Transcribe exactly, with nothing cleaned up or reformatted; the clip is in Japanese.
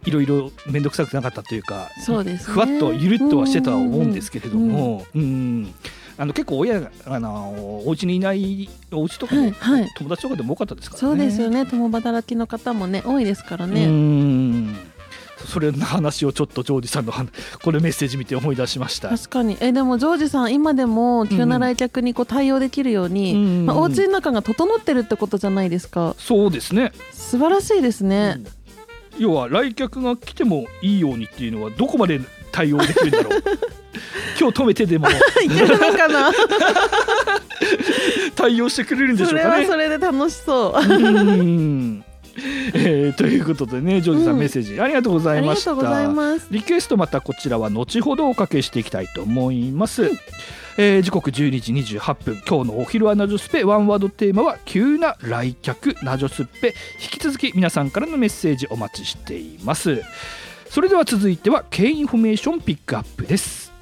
いろいろ面倒くさくなかったというか、 そうですね、 ふわっとゆるっとはしてたとは思うんですけれども、 うんうんうん、あの結構親があのお家にいないお家とかも、 はいはい、 友達とかでも多かったですからね。 そうですよね、共働きの方もね多いですからね。 うん、それの話をちょっとジョージさんのこれメッセージ見て思い出しました。 確かに。えでもジョージさん今でも急な来客にこう対応できるように、うんまあ、お家の中が整ってるってことじゃないですか。 そうですね、 素晴らしいですね、 うん、要は来客が来てもいいようにっていうのはどこまで対応できるんだろう今日止めてでもいけるのかな対応してくれるんでしょうかね。 それはそれで楽しそううんえー、ということでね、ジョージさん、うん、メッセージありがとうございました。 ありがとうございます。 リクエストまたこちらは後ほどおかけしていきたいと思います、うん、えー、時刻じゅうにじにじゅうはっぷん、今日のお昼はナジョスペワンワードテーマは急な来客ナジョスペ。引き続き皆さんからのメッセージお待ちしています。それでは続いては K インフォメーションピックアップです。